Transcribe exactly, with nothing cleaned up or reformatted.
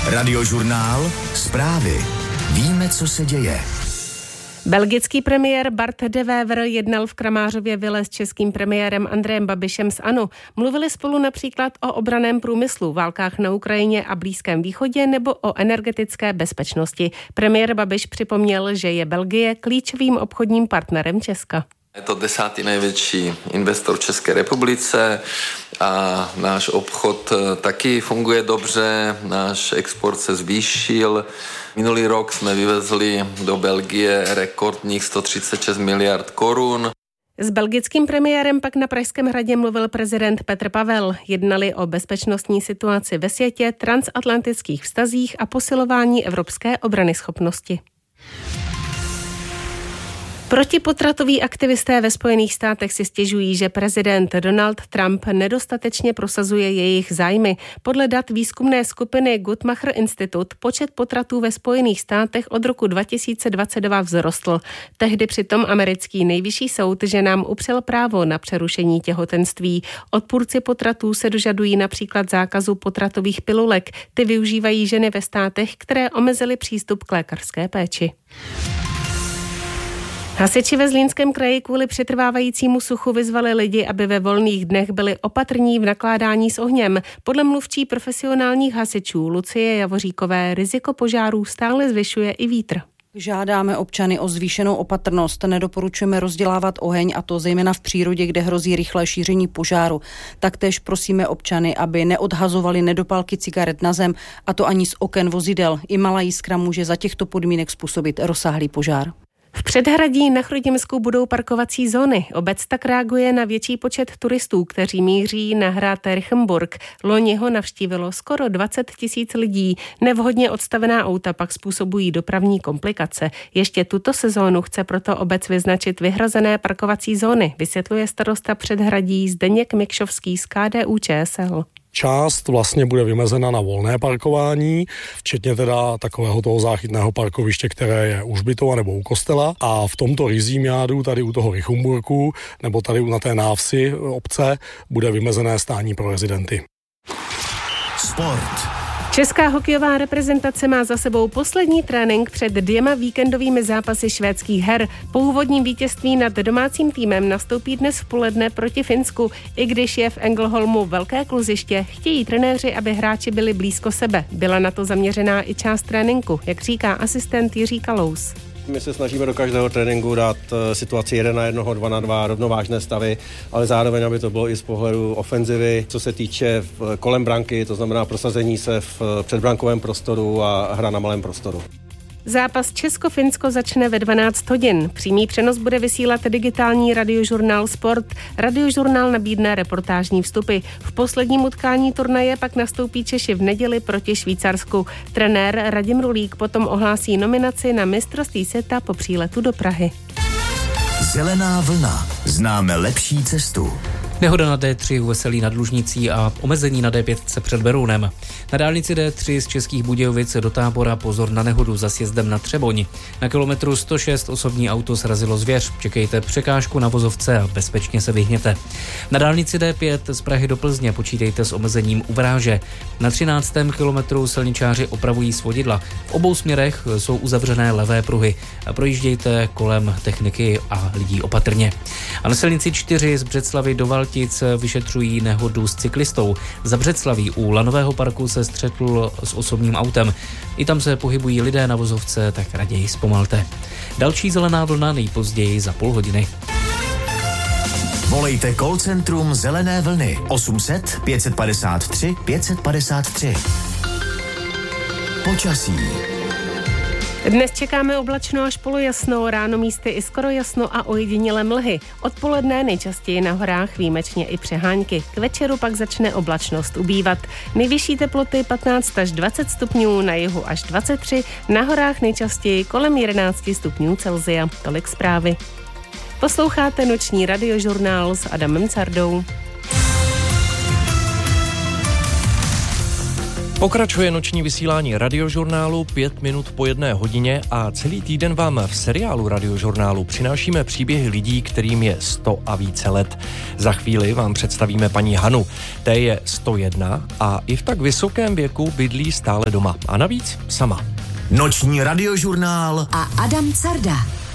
Radiožurnál Zprávy. Víme, co se děje. Belgický premiér Bart de Wever jednal v Kramářově vile s českým premiérem Andrejem Babišem z ANO. Mluvili spolu například o obranném průmyslu, válkách na Ukrajině a Blízkém východě nebo o energetické bezpečnosti. Premiér Babiš připomněl, že je Belgie klíčovým obchodním partnerem Česka. Je to desátý největší investor v České republice a náš obchod taky funguje dobře, náš export se zvýšil. Minulý rok jsme vyvezli do Belgie rekordních sto třicet šest miliard korun. S belgickým premiérem pak na Pražském hradě mluvil prezident Petr Pavel. Jednali o bezpečnostní situaci ve světě, transatlantických vztazích a posilování evropské obranyschopnosti. Protipotratoví aktivisté ve Spojených státech si stěžují, že prezident Donald Trump nedostatečně prosazuje jejich zájmy. Podle dat výzkumné skupiny Guttmacher Institut počet potratů ve Spojených státech od roku dva tisíce dvacet dva vzrostl. Tehdy přitom americký nejvyšší soud ženám upřel právo na přerušení těhotenství. Odpůrci potratů se dožadují například zákazu potratových pilulek. Ty využívají ženy ve státech, které omezily přístup k lékařské péči. Hasiči ve Zlínském kraji kvůli přetrvávajícímu suchu vyzvali lidi, aby ve volných dnech byli opatrní v nakládání s ohněm. Podle mluvčí profesionálních hasičů Lucie Javoříkové riziko požárů stále zvyšuje i vítr. Žádáme občany o zvýšenou opatrnost, nedoporučujeme rozdělávat oheň, a to zejména v přírodě, kde hrozí rychlé šíření požáru. Taktéž prosíme občany, aby neodhazovali nedopalky cigaret na zem, a to ani z oken vozidel. I malá jiskra může za těchto podmínek způsobit rozsáhlý požár. V Předhradí na Chrudimsku budou parkovací zóny. Obec tak reaguje na větší počet turistů, kteří míří na hrad Richemburg. Loni ho navštívilo skoro dvacet tisíc lidí. Nevhodně odstavená auta pak způsobují dopravní komplikace. Ještě tuto sezónu chce proto obec vyznačit vyhrazené parkovací zóny, vysvětluje starosta Předhradí Zdeněk Mikšovský z K D U Č S L. Část vlastně bude vymezena na volné parkování, včetně teda takového toho záchytného parkoviště, které je u hřbitova nebo u kostela. A v tomto Rizímjádu, tady u toho Richemburku, nebo tady na té návsi obce, bude vymezené stání pro rezidenty. Sport. Česká hokejová reprezentace má za sebou poslední trénink před dvěma víkendovými zápasy švédských her. Po úvodním vítězství nad domácím týmem nastoupí dnes v poledne proti Finsku. I když je v Ängelholmu velké kluziště, chtějí trenéři, aby hráči byli blízko sebe. Byla na to zaměřená i část tréninku, jak říká asistent Jiří Kalous. My se snažíme do každého tréninku dát situaci jeden na jednoho, dva na dva, rovnovážné stavy, ale zároveň, aby to bylo i z pohledu ofenzivy, co se týče kolem branky, to znamená prosazení se v předbrankovém prostoru a hra na malém prostoru. Zápas Česko-Finsko začne ve dvanáct hodin. Přímý přenos bude vysílat digitální radiožurnál Sport. Radiožurnál nabídne reportážní vstupy. V posledním utkání turnaje pak nastoupí Češi v neděli proti Švýcarsku. Trenér Radim Rulík potom ohlásí nominaci na mistrovství světa po příletu do Prahy. Zelená vlna. Známe lepší cestu. Nehoda na D tři u Veselí nad Lužnicí a omezení na D pět před Berounem. Na dálnici D tři z Českých Budějovic do Tábora pozor na nehodu za sjezdem na Třeboň. Na kilometru sto šest osobní auto srazilo zvěř. Čekejte překážku na vozovce a bezpečně se vyhněte. Na dálnici D pět z Prahy do Plzně počítejte s omezením u Vráže. Na třináctém kilometru silničáři opravují svodidla. V obou směrech jsou uzavřené levé pruhy. Projíždějte kolem techniky a lidí opatrně. A na silnici čtyři z Břeclavi do Valtic vyšetřují nehodu s cyklistou. Za Břeclaví u Lanového parku se střetl s osobním autem. I tam se pohybují lidé na vozovce, tak raději zpomalte. Další zelená vlna nejpozději za půl hodiny. Volejte call centrum Zelené vlny osm set pět padesát tři pět padesát tři. Počasí. Dnes čekáme oblačno až polojasno, ráno místy i skoro jasno a ojedinělé mlhy. Odpoledne nejčastěji na horách, výjimečně i přehánky. K večeru pak začne oblačnost ubývat. Nejvyšší teploty patnáct až dvacet stupňů, na jihu až dvacet tři, na horách nejčastěji kolem jedenáct stupňů Celsia. Tolik zprávy. Posloucháte noční radiožurnál s Adamem Cardou. Pokračuje noční vysílání Radiožurnálu pět minut po jedné hodině a celý týden vám v seriálu Radiožurnálu přinášíme příběhy lidí, kterým je sto a více let. Za chvíli vám představíme paní Hanu. Té je sto jedna a i v tak vysokém věku bydlí stále doma. A navíc sama. Noční Radiožurnál a Adam Carda.